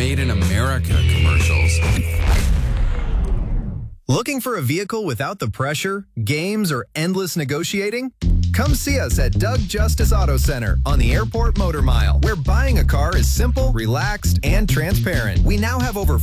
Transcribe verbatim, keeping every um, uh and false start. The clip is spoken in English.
Made in America commercials. Looking for a vehicle without the pressure, games, or endless negotiating? Come see us at Doug Justice Auto Center on the Airport Motor Mile, where buying a car is simple, relaxed, and transparent. We now have over